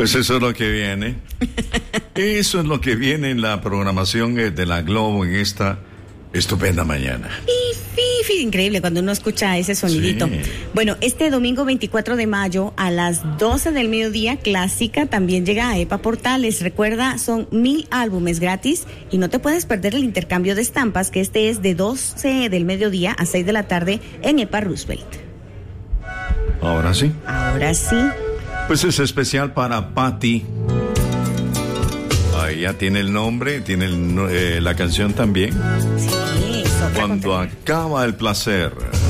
Pues eso es lo que viene. Eso es lo que viene en la programación de la Globo en esta estupenda mañana. Increíble cuando uno escucha ese sonidito. Sí. Bueno, este domingo 24 de mayo a las 12 del mediodía, Clásica también llega a EPA Portales. Recuerda, son 1000 álbumes gratis y no te puedes perder el intercambio de estampas, que este es de 12 del mediodía a 6 de la tarde en EPA Roosevelt. Ahora sí. Ahora sí. Pues es especial para Patti. Ahí ya tiene el nombre, tiene la canción también. Sí, Cuando acaba el placer.